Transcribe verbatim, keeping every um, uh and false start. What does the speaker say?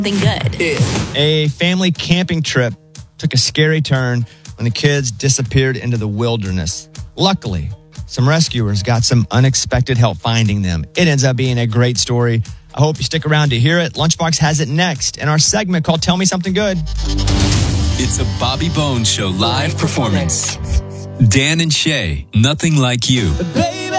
Something good. A family camping trip took a scary turn when the kids disappeared into the wilderness. Luckily, some rescuers got some unexpected help finding them. It ends up being a great story. I hope you stick around to hear it. Lunchbox has it next in our segment called Tell Me Something Good. It's a Bobby Bones Show live performance. Dan and Shay, Nothing Like You.